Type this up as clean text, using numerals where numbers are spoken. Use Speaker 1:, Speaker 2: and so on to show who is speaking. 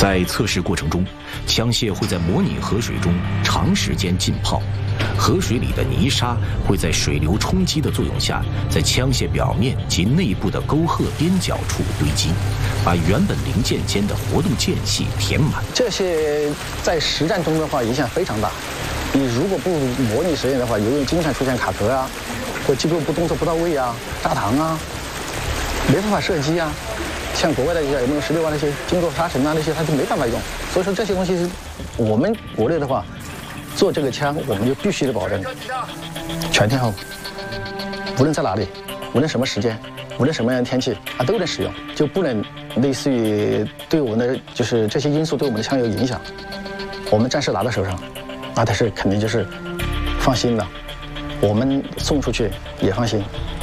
Speaker 1: 在测试过程中，枪械会在模拟河水中长时间浸泡，河水里的泥沙会在水流冲击的作用下，在枪械表面及内部的沟壑边角处堆积，把原本零件间的活动间隙填满。
Speaker 2: 这些在实战中的话影响非常大。你如果不模拟实验的话，游泳经常出现卡壳啊，或机构不动作不到位啊，扎膛啊，没办法射击啊。像国外的有没有16万那些经过沙尘啊那些，它就没办法用。所以说这些东西是我们国内的话，做这个枪我们就必须得保证全天候，无论在哪里，无论什么时间，无论什么样的天气啊都能使用，就不能类似于对我们的就是这些因素对我们的枪有影响。我们战士拿到手上，那他是肯定就是放心的，我们送出去也放心。